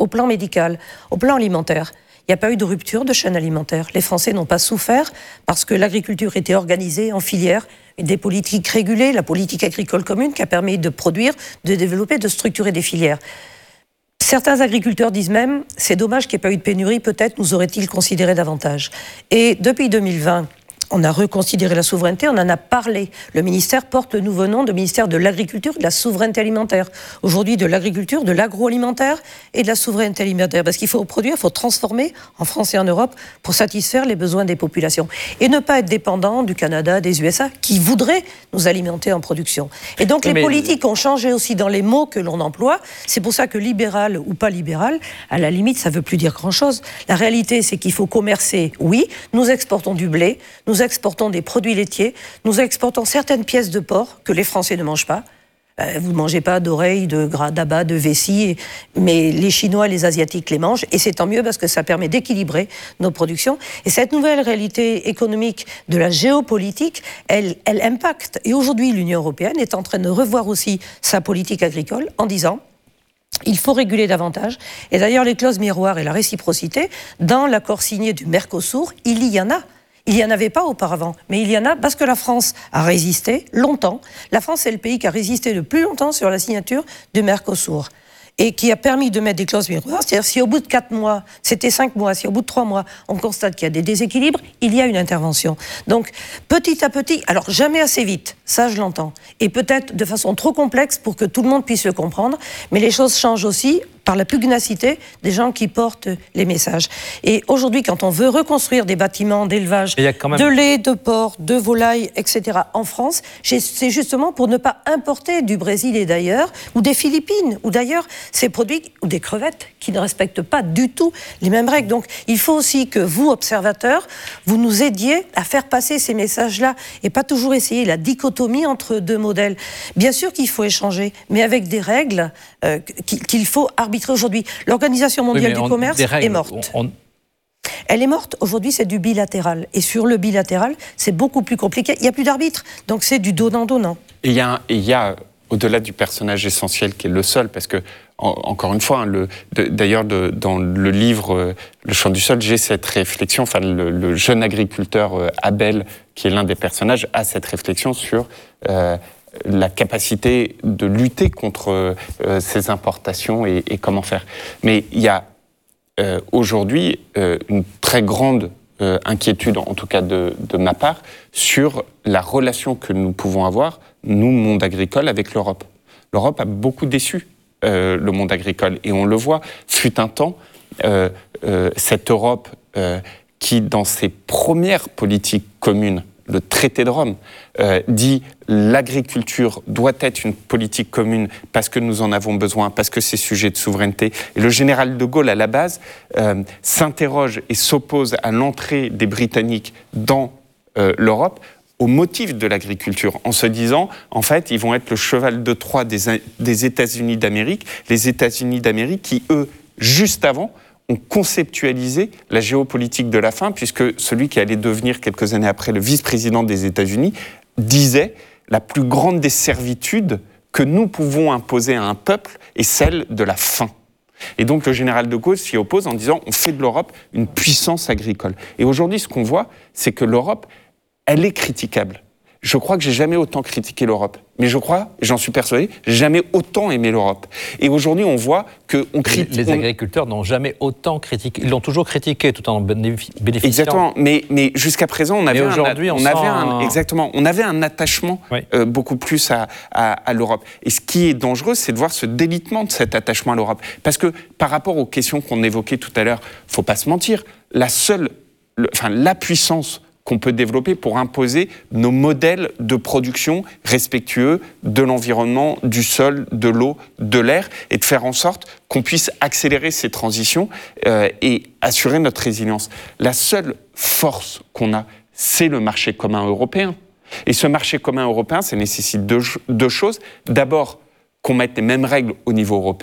au plan médical, au plan alimentaire. Il n'y a pas eu de rupture de chaîne alimentaire. Les Français n'ont pas souffert parce que l'agriculture était organisée en filières, des politiques régulées, la politique agricole commune qui a permis de produire, de développer, de structurer des filières. Certains agriculteurs disent même, c'est dommage qu'il n'y ait pas eu de pénurie, peut-être nous aurait-il considéré davantage. Et depuis 2020, on a reconsidéré la souveraineté, on en a parlé. Le ministère porte le nouveau nom de ministère de l'Agriculture et de la Souveraineté Alimentaire. Aujourd'hui, de l'agriculture, de l'agroalimentaire et de la souveraineté alimentaire. Parce qu'il faut produire, il faut transformer en France et en Europe pour satisfaire les besoins des populations. Et ne pas être dépendant du Canada, des USA, qui voudraient nous alimenter en production. Et donc les politiques ont changé aussi dans les mots que l'on emploie. C'est pour ça que libéral ou pas libéral, à la limite, ça ne veut plus dire grand-chose. La réalité, c'est qu'il faut commercer, oui. Nous exportons du blé, nous exportons des produits laitiers, nous exportons certaines pièces de porc que les Français ne mangent pas. Vous ne mangez pas d'oreilles, de gras d'abat, de vessie, mais les Chinois et les Asiatiques les mangent, et c'est tant mieux parce que ça permet d'équilibrer nos productions. Et cette nouvelle réalité économique de la géopolitique, elle impacte. Et aujourd'hui, l'Union européenne est en train de revoir aussi sa politique agricole en disant il faut réguler davantage. Et d'ailleurs, les clauses miroirs et la réciprocité, dans l'accord signé du Mercosur, il y en a. Il n'y en avait pas auparavant, mais il y en a parce que la France a résisté longtemps. La France est le pays qui a résisté le plus longtemps sur la signature du Mercosur et qui a permis de mettre des clauses miroirs. C'est-à-dire si au bout de 4 mois, c'était 5 mois, si au bout de 3 mois, on constate qu'il y a des déséquilibres, il y a une intervention. Donc, petit à petit, alors jamais assez vite, ça je l'entends, et peut-être de façon trop complexe pour que tout le monde puisse le comprendre, mais les choses changent aussi par la pugnacité des gens qui portent les messages. Et aujourd'hui, quand on veut reconstruire des bâtiments d'élevage, de lait, de porc, de volaille, etc. en France, c'est justement pour ne pas importer du Brésil et d'ailleurs, ou des Philippines, ou d'ailleurs, ces produits, ou des crevettes, qui ne respectent pas du tout les mêmes règles. Donc, il faut aussi que vous, observateurs, vous nous aidiez à faire passer ces messages-là, et pas toujours essayer la dichotomie entre deux modèles. Bien sûr qu'il faut échanger, mais avec des règles qu'il faut arbitrer aujourd'hui. L'Organisation mondiale du commerce est morte. Elle est morte. Aujourd'hui, c'est du bilatéral. Et sur le bilatéral, c'est beaucoup plus compliqué. Il n'y a plus d'arbitre. Donc, c'est du donnant-donnant. Et il y a, au-delà du personnage essentiel qui est le seul, parce que, encore une fois, d'ailleurs, dans le livre Le chant du sol, j'ai cette réflexion, enfin, le jeune agriculteur Abel, qui est l'un des personnages, a cette réflexion sur la capacité de lutter contre ces importations et comment faire. Mais il y a aujourd'hui une très grande inquiétude, en tout cas de ma part, sur la relation que nous pouvons avoir, nous, monde agricole, avec l'Europe. L'Europe a beaucoup déçu le monde agricole, et on le voit, fut un temps, cette Europe qui, dans ses premières politiques communes, le traité de Rome dit l'agriculture doit être une politique commune parce que nous en avons besoin, parce que c'est sujet de souveraineté. Et le général de Gaulle, à la base, s'interroge et s'oppose à l'entrée des Britanniques dans l'Europe au motif de l'agriculture, en se disant, en fait, ils vont être le cheval de Troie des États-Unis d'Amérique, les États-Unis d'Amérique qui, eux, juste avant, ont conceptualisé la géopolitique de la faim, puisque celui qui allait devenir quelques années après le vice-président des États-Unis disait la plus grande des servitudes que nous pouvons imposer à un peuple est celle de la faim. Et donc le général de Gaulle s'y oppose en disant on fait de l'Europe une puissance agricole. Et aujourd'hui, ce qu'on voit, c'est que l'Europe, elle est critiquable. Je crois que j'ai jamais autant critiqué l'Europe. Mais je crois, j'en suis persuadé, j'ai jamais autant aimé l'Europe. Et aujourd'hui, on voit que on critique. Les agriculteurs n'ont jamais autant critiqué. Ils l'ont toujours critiqué tout en bénéficiant. Exactement. Mais jusqu'à présent, on avait un attachement beaucoup plus à l'Europe. Et ce qui est dangereux, c'est de voir ce délitement de cet attachement à l'Europe. Parce que par rapport aux questions qu'on évoquait tout à l'heure, faut pas se mentir, la puissance qu'on peut développer pour imposer nos modèles de production respectueux de l'environnement, du sol, de l'eau, de l'air, et de faire en sorte qu'on puisse accélérer ces transitions et assurer notre résilience. La seule force qu'on a, c'est le marché commun européen. Et ce marché commun européen, ça nécessite deux choses. D'abord, qu'on mette les mêmes règles au niveau européen,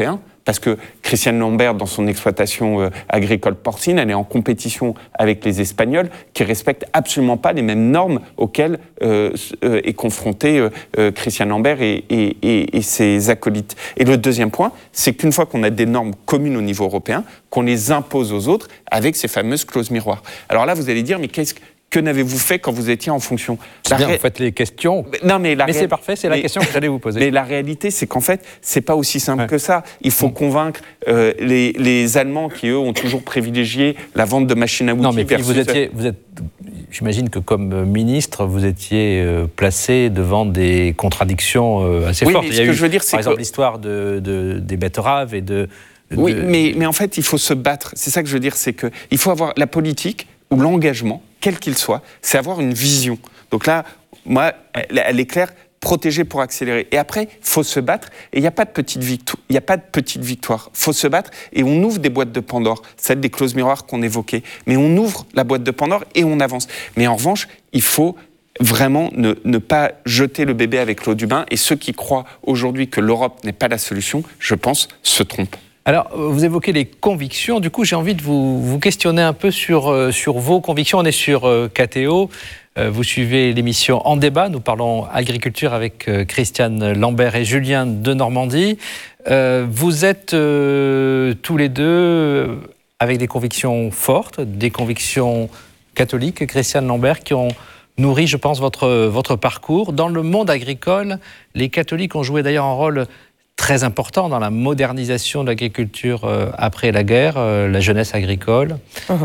parce que Christiane Lambert, dans son exploitation agricole porcine, elle est en compétition avec les Espagnols qui respectent absolument pas les mêmes normes auxquelles est confronté Christiane Lambert et ses acolytes. Et le deuxième point, c'est qu'une fois qu'on a des normes communes au niveau européen, qu'on les impose aux autres avec ces fameuses clauses miroirs. Alors là, vous allez dire, mais que n'avez-vous fait quand vous étiez en fonction ? C'est bien, vous faites les questions. Mais c'est parfait, c'est la question que j'allais vous poser. Mais la réalité, c'est qu'en fait, c'est pas aussi simple que ça. Il faut convaincre les Allemands qui, eux, ont toujours privilégié la vente de machines à outils. Non, mais puis j'imagine que comme ministre, vous étiez placé devant des contradictions assez fortes. Mais ce que je veux dire, c'est par exemple, l'histoire des betteraves et de... Oui, mais en fait, il faut se battre. C'est ça que je veux dire, c'est qu'il faut avoir la politique ou l'engagement, quel qu'il soit, c'est avoir une vision. Donc là, moi, elle est claire, protéger pour accélérer. Et après, il faut se battre, et il n'y a pas de petite victoire. Il faut se battre, et on ouvre des boîtes de Pandore, celles des clauses miroirs qu'on évoquait. Mais on ouvre la boîte de Pandore et on avance. Mais en revanche, il faut vraiment ne pas jeter le bébé avec l'eau du bain, et ceux qui croient aujourd'hui que l'Europe n'est pas la solution, je pense, se trompent. Alors, vous évoquez les convictions. Du coup, j'ai envie de vous questionner un peu sur vos convictions. On est sur KTO. Vous suivez l'émission En débat. Nous parlons agriculture avec Christiane Lambert et Julien de Normandie. Vous êtes tous les deux avec des convictions fortes, des convictions catholiques, Christiane Lambert, qui ont nourri, je pense, votre parcours. Dans le monde agricole, les catholiques ont joué d'ailleurs un rôle très important dans la modernisation de l'agriculture après la guerre, la jeunesse agricole.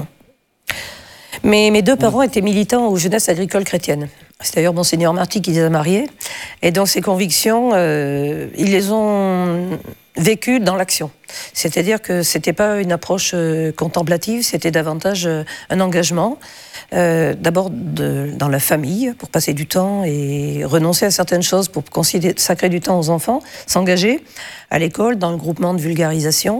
Mes deux parents étaient militants aux jeunesses agricoles chrétiennes. C'est d'ailleurs Monseigneur Marty qui les a mariés. Et dans ses convictions, ils les ont vécues dans l'action. C'est-à-dire que ce n'était pas une approche contemplative, c'était davantage un engagement. D'abord dans la famille, pour passer du temps et renoncer à certaines choses pour consacrer du temps aux enfants, s'engager à l'école, dans le groupement de vulgarisation.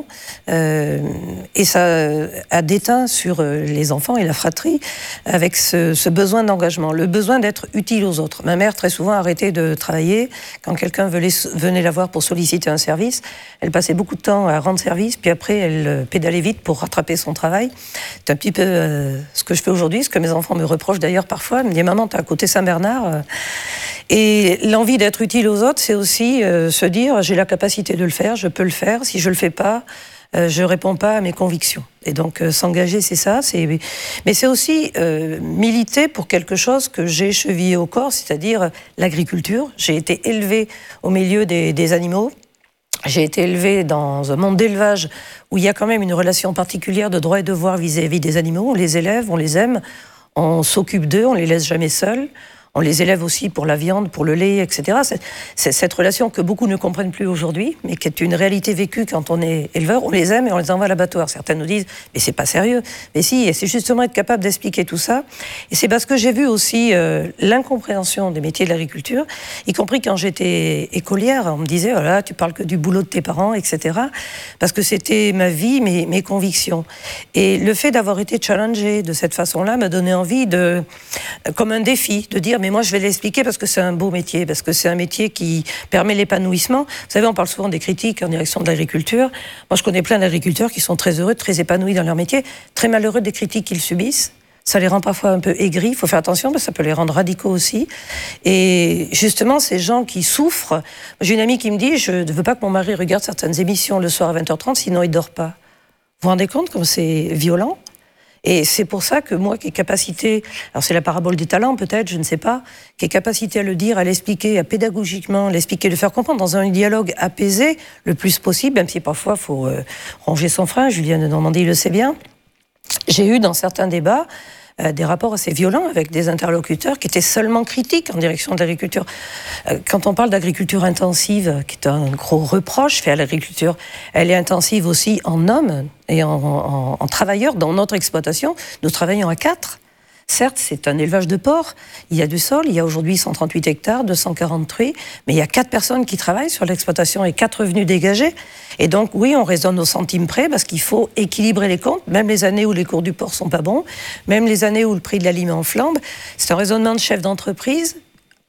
Et ça a déteint sur les enfants et la fratrie avec ce besoin d'engagement, le besoin d'être utile aux autres. Ma mère, très souvent, arrêtait de travailler. Quand quelqu'un venait la voir pour solliciter un service, elle passait beaucoup de temps à rendre service, puis après, elle pédalait vite pour rattraper son travail. C'est un petit peu ce que je fais aujourd'hui, ce que mes enfants me reprochent d'ailleurs parfois. Ils me disent « Maman, t'es à côté Saint-Bernard ». Et l'envie d'être utile aux autres, c'est aussi se dire « J'ai la capacité de le faire, je peux le faire. Si je le fais pas, je réponds pas à mes convictions ». Et donc s'engager, c'est ça. Mais c'est aussi militer pour quelque chose que j'ai chevillé au corps, c'est-à-dire l'agriculture. J'ai été élevée au milieu des animaux. J'ai été élevée dans un monde d'élevage où il y a quand même une relation particulière de droits et devoirs vis-à-vis des animaux. On les élève, on les aime, on s'occupe d'eux, on les laisse jamais seuls. On les élève aussi pour la viande, pour le lait, etc. C'est cette relation que beaucoup ne comprennent plus aujourd'hui, mais qui est une réalité vécue quand on est éleveur. On les aime et on les envoie à l'abattoir. Certains nous disent « mais c'est pas sérieux ». Mais si, et c'est justement être capable d'expliquer tout ça. Et c'est parce que j'ai vu aussi l'incompréhension des métiers de l'agriculture, y compris quand j'étais écolière. On me disait « oh là, tu parles que du boulot de tes parents, etc. » Parce que c'était ma vie, mes convictions. Et le fait d'avoir été challengée de cette façon-là m'a donné envie comme un défi, de dire « mais moi je vais l'expliquer parce que c'est un beau métier, parce que c'est un métier qui permet l'épanouissement ». Vous savez, on parle souvent des critiques en direction de l'agriculture. Moi je connais plein d'agriculteurs qui sont très heureux, très épanouis dans leur métier, très malheureux des critiques qu'ils subissent. Ça les rend parfois un peu aigris, il faut faire attention parce que ça peut les rendre radicaux aussi. Et justement, ces gens qui souffrent, j'ai une amie qui me dit « je ne veux pas que mon mari regarde certaines émissions le soir à 20h30, sinon il ne dort pas ». Vous vous rendez compte comme c'est violent ? Et c'est pour ça que moi, qui ai capacité, alors c'est la parabole des talents peut-être, je ne sais pas, qui ai capacité à le dire, à l'expliquer, à pédagogiquement l'expliquer, le faire comprendre dans un dialogue apaisé le plus possible, même si parfois il faut ronger son frein, Julien de Normandie le sait bien. J'ai eu dans certains débats des rapports assez violents avec des interlocuteurs qui étaient seulement critiques en direction de l'agriculture. Quand on parle d'agriculture intensive, qui est un gros reproche fait à l'agriculture, elle est intensive aussi en hommes et en travailleurs. Dans notre exploitation, nous travaillons à 4. Certes, c'est un élevage de porcs, il y a du sol, il y a aujourd'hui 138 hectares, 240 truies, mais il y a 4 personnes qui travaillent sur l'exploitation et 4 revenus dégagés. Et donc, oui, on raisonne au centime près parce qu'il faut équilibrer les comptes, même les années où les cours du porc sont pas bons, même les années où le prix de l'aliment flambe. C'est un raisonnement de chef d'entreprise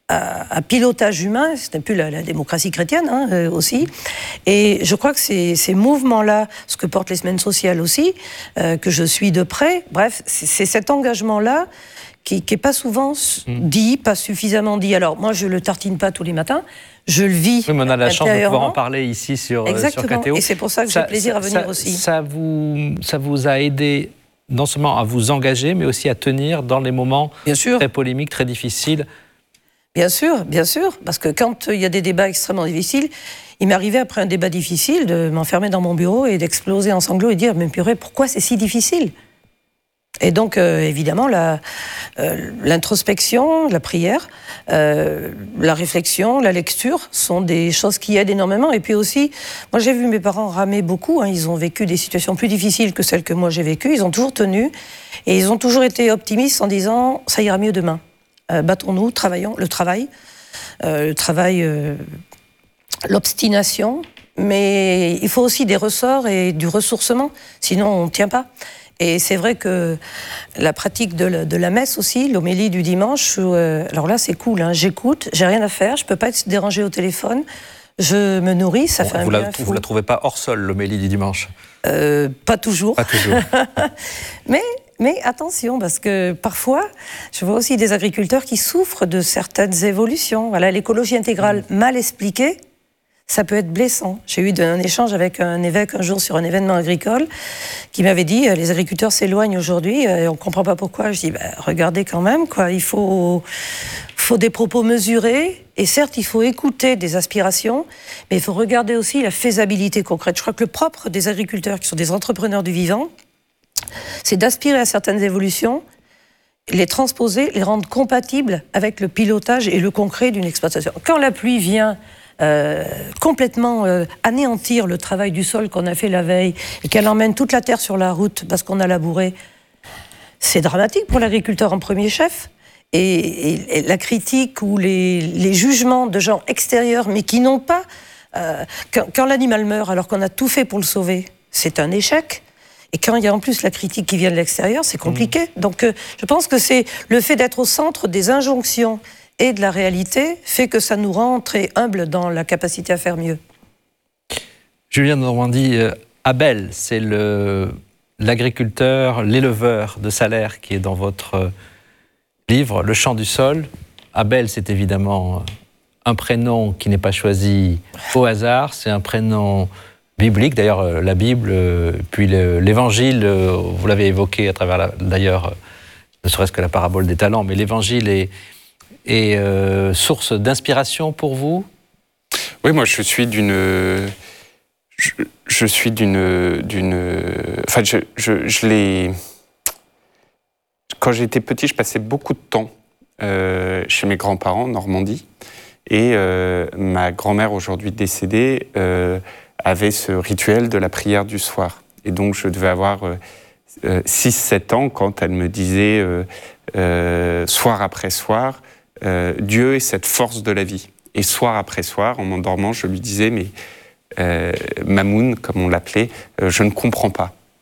pilotage humain, ce n'est plus la démocratie chrétienne aussi. Et je crois que ces mouvements-là, ce que portent les semaines sociales aussi, que je suis de près, bref, c'est cet engagement-là qui n'est pas souvent dit, pas suffisamment dit. Alors moi, je ne le tartine pas tous les matins, je le vis. Oui, mais on a la chance de pouvoir en parler ici sur KTO. Et c'est pour ça que j'ai plaisir à venir aussi. Ça vous a aidé non seulement à vous engager, mais aussi à tenir dans les moments très polémiques, très difficiles. Bien sûr, parce que quand il y a des débats extrêmement difficiles, il m'arrivait après un débat difficile de m'enfermer dans mon bureau et d'exploser en sanglots et de dire « Mais purée, pourquoi c'est si difficile ?» Et donc, évidemment, l'introspection, la prière, la réflexion, la lecture sont des choses qui aident énormément. Et puis aussi, moi j'ai vu mes parents ramer beaucoup, ils ont vécu des situations plus difficiles que celles que moi j'ai vécues, ils ont toujours tenu, et ils ont toujours été optimistes en disant « ça ira mieux demain, battons-nous, travaillons, le travail, l'obstination, mais il faut aussi des ressorts et du ressourcement, sinon on ne tient pas ». Et c'est vrai que la pratique de la messe aussi, l'homélie du dimanche, alors là c'est cool, j'écoute, j'ai rien à faire, je peux pas être dérangée au téléphone, je me nourris, ça fait un bien fou. Vous la trouvez pas hors sol, l'homélie du dimanche? Pas toujours. Pas toujours. Mais attention, parce que parfois, je vois aussi des agriculteurs qui souffrent de certaines évolutions. Voilà, l'écologie intégrale mal expliquée, ça peut être blessant. J'ai eu un échange avec un évêque un jour sur un événement agricole qui m'avait dit les agriculteurs s'éloignent aujourd'hui et on ne comprend pas pourquoi. Je dis regardez quand même, il faut des propos mesurés et certes il faut écouter des aspirations, mais il faut regarder aussi la faisabilité concrète. Je crois que le propre des agriculteurs qui sont des entrepreneurs du vivant, c'est d'aspirer à certaines évolutions, les transposer, les rendre compatibles avec le pilotage et le concret d'une exploitation. Quand la pluie vient complètement anéantir le travail du sol qu'on a fait la veille et qu'elle emmène toute la terre sur la route parce qu'on a labouré, c'est dramatique pour l'agriculteur en premier chef. Et la critique ou les jugements de gens extérieurs mais qui n'ont pas... quand l'animal meurt alors qu'on a tout fait pour le sauver, c'est un échec. Et quand il y a en plus la critique qui vient de l'extérieur, c'est compliqué. Donc je pense que c'est le fait d'être au centre des injonctions et de la réalité fait que ça nous rend très humbles dans la capacité à faire mieux. Julien de Normandie, Abel, c'est l'agriculteur, l'éleveur de Salers qui est dans votre livre, Le chant du sol. Abel, c'est évidemment un prénom qui n'est pas choisi au hasard, c'est un prénom biblique. D'ailleurs, la Bible, puis l'Évangile, vous l'avez évoqué à travers, d'ailleurs, ne serait-ce que la parabole des talents, mais l'Évangile est source d'inspiration pour vous? Oui, moi je suis d'une... Enfin, je l'ai... Quand j'étais petit, je passais beaucoup de temps chez mes grands-parents en Normandie. Et ma grand-mère, aujourd'hui décédée, avait ce rituel de la prière du soir. Et donc je devais avoir 6-7 ans quand elle me disait, soir après soir, Dieu est cette force de la vie. Et soir après soir, en m'endormant, je lui disais, mais Mamoun, comme on l'appelait, je ne comprends pas.